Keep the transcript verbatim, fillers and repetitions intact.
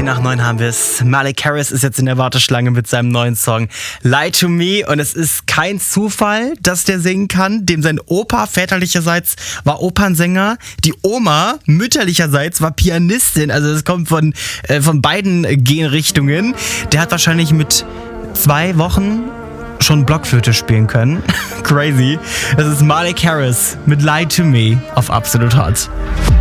zehn nach neun haben wir es. Malik Harris ist jetzt in der Warteschlange mit seinem neuen Song Lie to Me. Und es ist kein Zufall, dass der singen kann. Dem sein Opa väterlicherseits war Opernsänger. Die Oma mütterlicherseits war Pianistin. Also es kommt von, äh, von beiden Genrichtungen. Der hat wahrscheinlich mit zwei Wochen schon Blockflöte spielen können. Crazy. Das ist Malik Harris mit Lie to Me auf Absolut Hot.